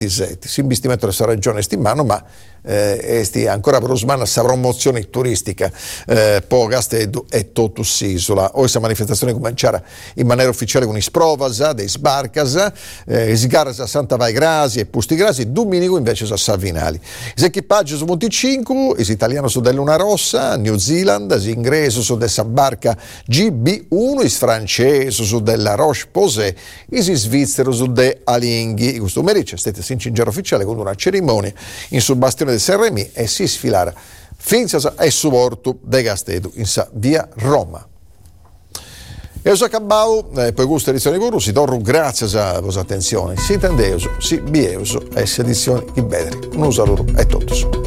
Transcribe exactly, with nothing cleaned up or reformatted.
si investimento questa regione stimano, ma eh, esti ancora per usmana sa promozione turistica eh, po Gastedo e Totus Isola. Oggi questa manifestazione cominciare in maniera ufficiale con i sprovasa, dei sbarcasa, eh, sgaras a Santa Vai Grasi e Pusti Grasi, domenico invece a Savinali. Gli equipaggi su venticinque, gli italiani su della Luna Rossa, New Zealand, gli inglesi su della barca G B uno, gli francesi su della Roche Posay, gli svizzeri su de Alinghi. Questo pomeriggio è stato in giro ufficiale con una cerimonia in sul bastione del Serremi e si sfilara finza e supporto de Gastedo in sa via Roma. E ho acabau, eh, poi questa edizione di Guru, si torno grazie a vostra attenzione, si intendeuso, si bieso, e si edizione di Bedri. Un saluto a tutti.